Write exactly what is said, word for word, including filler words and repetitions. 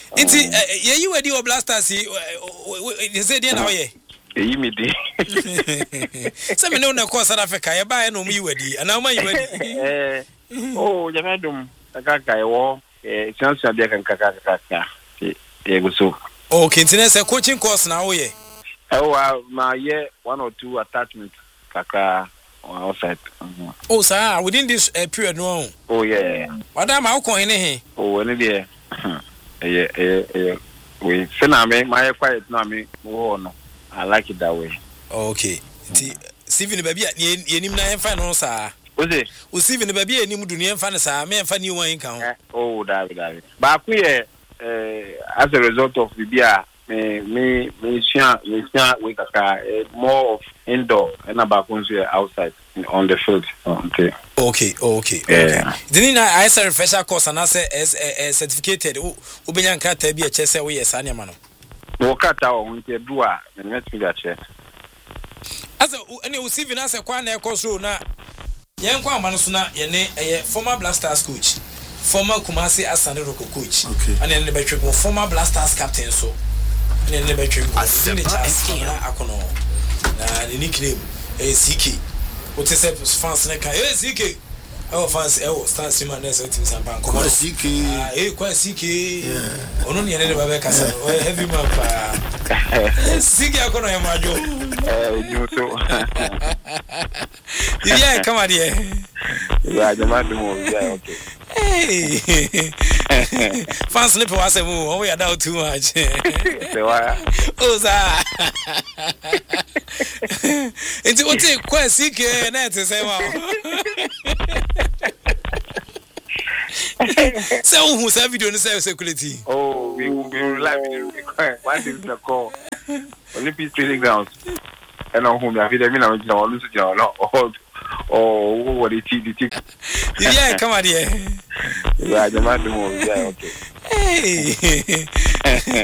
Inti ye you wedi Blasters you say dey na ye. Eyi me dey. Say me no na course South Africa ye buy no me wedi. Ana ma you wedi. Eh. Oh, ya na dum kaka e wo eh chance abia kan kaka kaka. E go so. Okay, inti say coaching course na wo ye. Oh, my yeah, one or two attachments kaka outside. Mm-hmm. Oh, sir, within this uh, period, no. Oh, yeah. What am I calling here? Oh, any day. Yeah, yeah, yeah. We say na me, my quiet na me. Oh no, I like it that way. Okay. Steven, baby, you you need na find no sir. What's it? O Steven, baby, you need to do find sir. Me find you one count. Oh, that that. But we uh, as a result of the beer. Me me me share me share we kaka more of indoor and about outside on the field. Okay. Okay, okay, okay. Didn't I say refresher course and I say as certificated u benya nkata bi a chese we yes anya ma no. No kata o nte do a me met me that check. As any u see na say kwa na course ro na yen kwa ma no so na ye ne eh former Blasters coach, former Kumasi Asante Roko coach. Okay. And then the between former Blasters captain so. Ne ne between go. Ni chance na akono. Na the nickname eh C K. What is it fans na kai eh C K. Our fans eh stand sim na so team sampan come on C K. Ah eh kwa C K. Ono ne ne ba be kasa. Heavy man pa. C K akono e majo. Eh you so. Yeah, come on here. Yeah, the man do more. Yeah, okay. Hey. Fans slip was a move. We are down too much. Oh, sir. It's what take quite sick and that's the same. So, who's have you done the security? Oh, we will be live. What is the call? Olympic training grounds. And on whom I feel I mean, I'll lose it. Oh, what it is. Yeah, come on here. Yeah, the man do more. Yeah, okay. Hey.